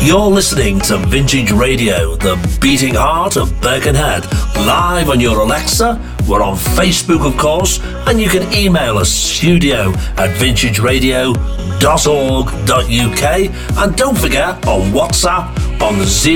You're listening to Vintage Radio, the beating heart of Birkenhead, live on your Alexa. We're on Facebook, of course, and you can email us studio@vintageradio.org.uk, and don't forget on WhatsApp on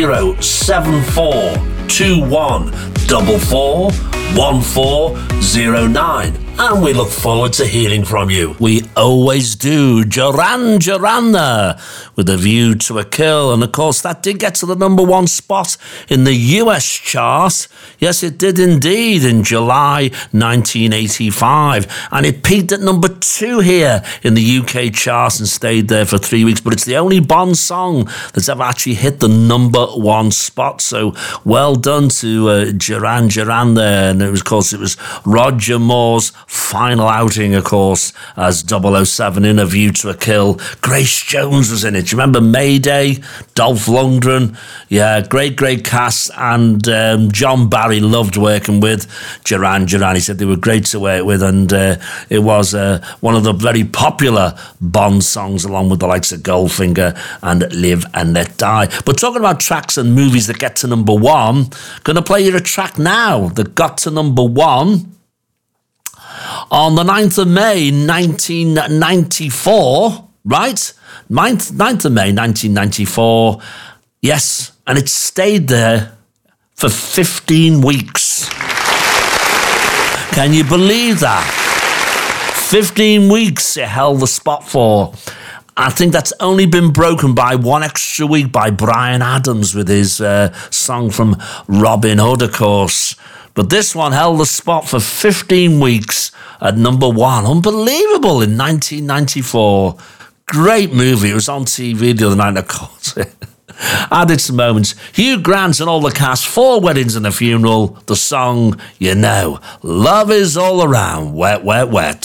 07441441409. And we look forward to hearing from you. We always do. Duran Duran there, with A View to a Kill. And of course, that did get to the number one spot in the US chart. Yes, it did indeed, in July 1985. And it peaked at number 2 here in the UK chart and stayed there for 3 weeks. But it's the only Bond song that's ever actually hit the number one spot. So well done to Duran Duran there. And it was Roger Moore's final outing, of course, as 007 in A View to a Kill. Grace Jones was in it. Do you remember Mayday? Dolph Lundgren? Yeah, great cast. And John Barry loved working with Duran Duran. He said they were great to work with, and it was one of the very popular Bond songs, along with the likes of Goldfinger and Live and Let Die. But talking about tracks and movies that get to number one, going to play you a track now that got to number one on the 9th of May, 1994, right? 9th of May, 1994. Yes, and it stayed there for 15 weeks. Can you believe that? 15 weeks it held the spot for. I think that's only been broken by one extra week by Bryan Adams with his song from Robin Hood, of course. But this one held the spot for 15 weeks at number one. Unbelievable, in 1994. Great movie. It was on TV the other night, of course. Had its moments. Hugh Grant and all the cast, 4 weddings and a funeral. The song, you know, love is all around, wet, wet, wet.